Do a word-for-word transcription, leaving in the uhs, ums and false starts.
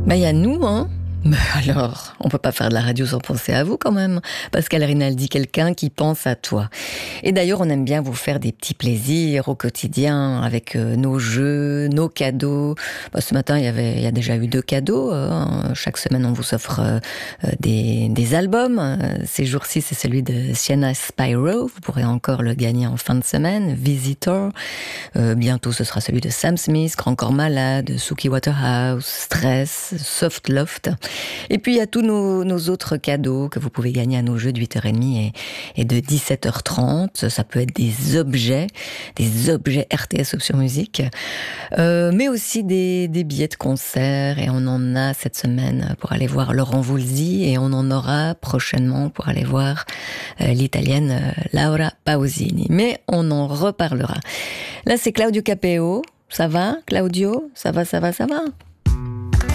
Bah, il y a nous, hein. Mais alors, on peut pas faire de la radio sans penser à vous quand même. Pascal Rinaldi, quelqu'un qui pense à toi. Et d'ailleurs, on aime bien vous faire des petits plaisirs au quotidien avec euh, nos jeux, nos cadeaux. Bah, ce matin, il y avait, il y a déjà eu deux cadeaux. Hein. Chaque semaine, on vous offre euh, des, des albums. Ces jours-ci, c'est celui de Sienna Spyro. Vous pourrez encore le gagner en fin de semaine. Visitor. Euh, bientôt, ce sera celui de Sam Smith, Grand Corps Malade, Suki Waterhouse, Stress, Soft Loft. Et puis il y a tous nos, nos autres cadeaux que vous pouvez gagner à nos jeux de huit heures trente et, et de dix-sept heures trente. Ça peut être des objets, des objets R T S Option Musique, euh, mais aussi des, des billets de concert. Et on en a cette semaine pour aller voir Laurent Voulzy et on en aura prochainement pour aller voir euh, l'italienne euh, Laura Pausini. Mais on en reparlera. Là, c'est Claudio Capeo. Ça va, Claudio? Ça va, ça va, ça va?